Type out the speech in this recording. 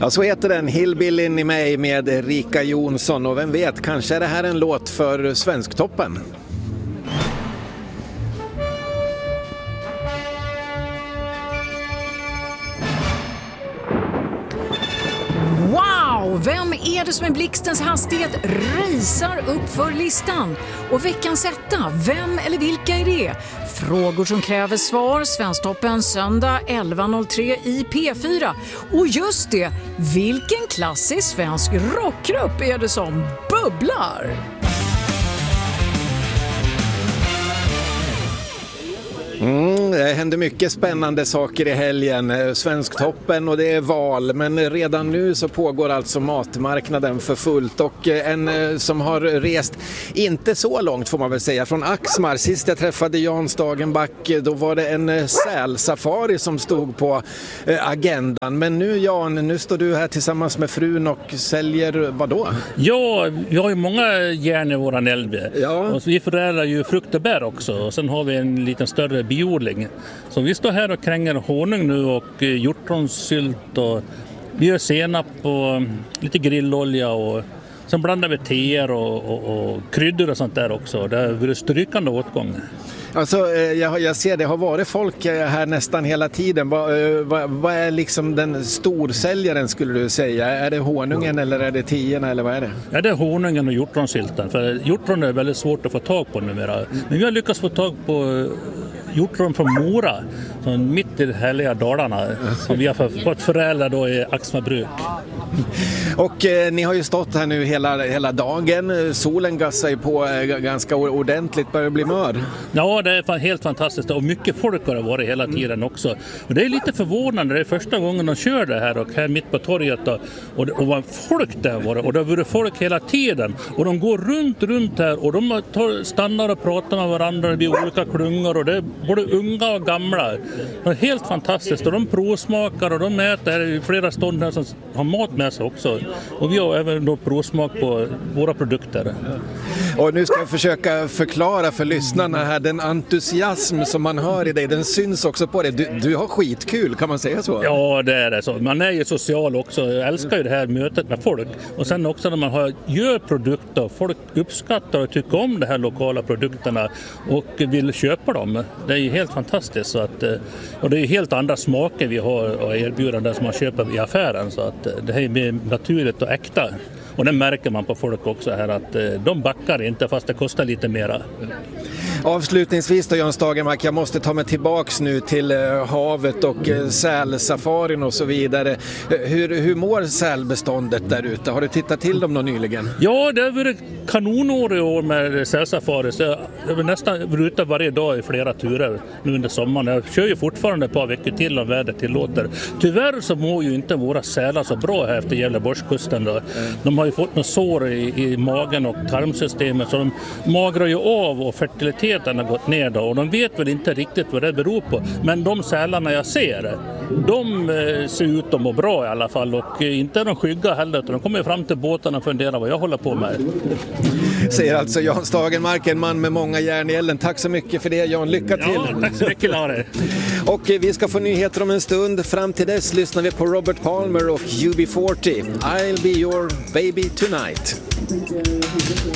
Ja, så heter den, Hillbillyn i mig med Erika Jonsson. Och vem vet, kanske är det här en låt för Svensktoppen. Wow! Vem är det som i blixtens hastighet racear upp för listan? Och veckans etta, vem eller vilka är det? Frågor som kräver svar, Svensktoppen söndag 11.03 i P4. Och just det, vilken klassisk svensk rockgrupp är det som bubblar? Det händer mycket spännande saker i helgen. Svensktoppen och det är val. Men redan nu så pågår alltså matmarknaden för fullt. Och en som har rest inte så långt får man väl säga från Axmar. Sist jag träffade Jan Stagenback då var det en sälsafari som stod på agendan. Men nu Jan, nu står du här tillsammans med frun och säljer vad då? Ja, vi har ju många järn i våran älv. Ja. Och vi förädlar ju frukt och bär också. Och sen har vi en liten större biodling. Så vi står här och kränger honung nu och hjortronsylt och vi gör senap och lite grillolja och sen blandar vi teer och kryddor och sånt där också. Det har varit strykande åtgång. Alltså, jag ser det har varit folk här nästan hela tiden. Vad är liksom den storsäljaren skulle du säga? Är det honungen eller är det teerna eller vad är det? Ja, det är honungen och hjortronsylten. För hjortron är väldigt svårt att få tag på numera. Men vi har lyckats få tag på hjortron från Mora, mitt i härliga Dalarna, som vi har fått föräldrar då i Axmarbruk. Och ni har ju stått här nu hela dagen. Solen gassar ju på ganska ordentligt, börjar bli mör. Ja, det är helt fantastiskt och mycket folk har det varit hela tiden också. Och det är lite förvånande, det är första gången de kör det här och här mitt på torget och vad folk det har varit. Och det har varit folk hela tiden och de går runt här och de stannar och pratar med varandra, det blir olika klungor och det är både unga och gamla. Det är helt fantastiskt och de provsmakar och de äter i flera stunder som har mat med sig också. Och vi har även då provsmak på våra produkter. Och nu ska jag försöka förklara för lyssnarna här, den entusiasm som man hör i dig, den syns också på dig. Du har skitkul, kan man säga så? Ja, det är det så. Man är ju social också. Jag älskar ju det här mötet med folk. Och sen också när man gör produkter, folk uppskattar och tycker om de här lokala produkterna och vill köpa dem. Det är ju helt fantastiskt. Så att, och det är helt andra smaker vi har att erbjuda den som man köper i affären. Så att det här är naturligt och äkta. Och det märker man på folk också här att de backar inte fast det kostar lite mera. Avslutningsvis då Jan Stagenback, jag måste ta mig tillbaks nu till havet och sälsafarin och så vidare. Hur mår sälbeståndet där ute? Har du tittat till dem då nyligen? Ja, det har varit kanonår i år med sälsafari. Så jag är nästan ute varje dag i flera turer nu under sommaren. Jag kör ju fortfarande ett par veckor till om vädret tillåter. Tyvärr så mår ju inte våra sälar så bra här efter Gävleborgskusten då. De har ju fått några sår i magen och tarmsystemet så de magrar ju av och fertiliteten har gått ner då. Och de vet väl inte riktigt vad det beror på. Men de sälarna jag ser, de ser ut att må bra i alla fall och inte är de skygga heller utan de kommer fram till båtarna och funderar vad jag håller på med. Säger alltså Jan Stagenmark, en man med många järn i elden. Tack så mycket för det Jan, lycka till! Ja, tack så mycket Lare! Och vi ska få nyheter om en stund. Fram till dess lyssnar vi på Robert Palmer och UB40. I'll be your baby tonight.